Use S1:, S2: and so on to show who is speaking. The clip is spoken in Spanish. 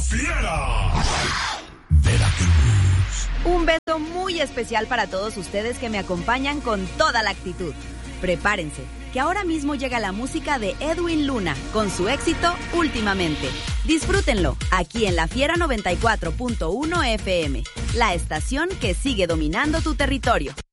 S1: Fiera. Veracruz.
S2: Un beso muy especial para todos ustedes que me acompañan con toda la actitud. Prepárense, que ahora mismo llega la música de Edwin Luna con su éxito Últimamente. Disfrútenlo aquí en La Fiera 94.1 FM, la estación que sigue dominando tu territorio.